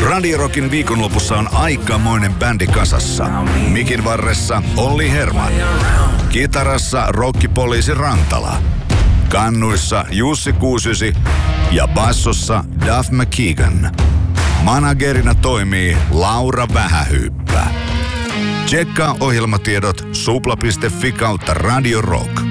Radio Rockin viikonlopussa on aikamoinen bändi kasassa. Mikin varressa Olli Herman. Kitarassa rokkipoliisi Rantala. Kannuissa Jussi Kuusysi ja bassossa Duff McKeegan. Managerina toimii Laura Vähähyyppä. Tsekkaa ohjelmatiedot supla.fi/Radio Rock.